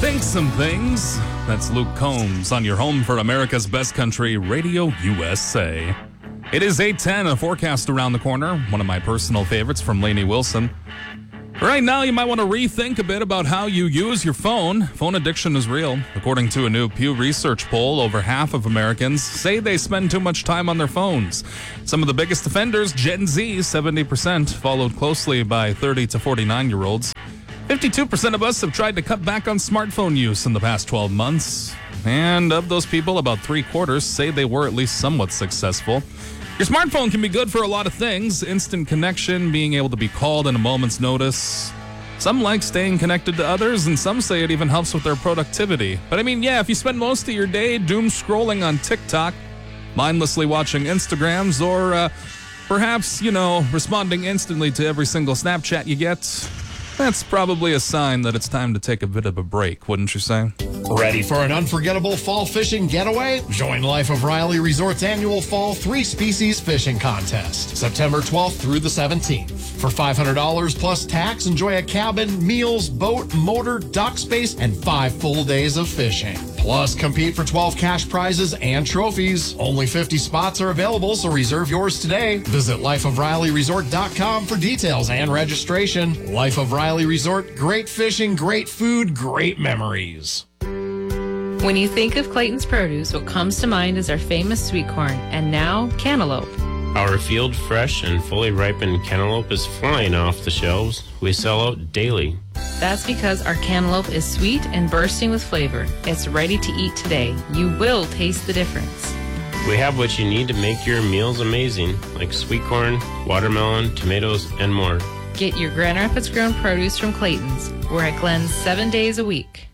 Think some things. That's Luke Combs on your home for America's Best Country, Radio USA. It is 8:10, a forecast around the corner. One of my personal favorites from Lainey Wilson. Right now, you might want to rethink a bit about how you use your phone. Phone addiction is real. According to a new Pew Research poll, over half of Americans say they spend too much time on their phones. Some of the biggest offenders, Gen Z, 70%, followed closely by 30 to 49-year-olds. 52% of us have tried to cut back on smartphone use in the past 12 months. And of those people, about 3/4 say they were at least somewhat successful. Your smartphone can be good for a lot of things. Instant connection, being able to be called in a moment's notice. Some like staying connected to others, and some say it even helps with their productivity. But I mean, yeah, if you spend most of your day doom scrolling on TikTok, mindlessly watching Instagrams, or perhaps, responding instantly to every single Snapchat you get, that's probably a sign that it's time to take a bit of a break, wouldn't you say? Ready for an unforgettable fall fishing getaway? Join Life of Riley Resort's annual Fall 3-Species Fishing Contest, September 12th through the 17th. For $500 plus tax, enjoy a cabin, meals, boat, motor, dock space, and 5 full days of fishing. Plus, compete for 12 cash prizes and trophies. Only 50 spots are available, so reserve yours today. Visit lifeofrileyresort.com for details and registration. Life of Riley Resort, great fishing, great food, great memories. When you think of Clayton's Produce, what comes to mind is our famous sweet corn, and now cantaloupe. Our field fresh and fully ripened cantaloupe is flying off the shelves. We sell out daily. That's because our cantaloupe is sweet and bursting with flavor. It's ready to eat today. You will taste the difference. We have what you need to make your meals amazing, like sweet corn, watermelon, tomatoes, and more. Get your Grand Rapids grown produce from Clayton's. We're at Glenn's 7 days a week.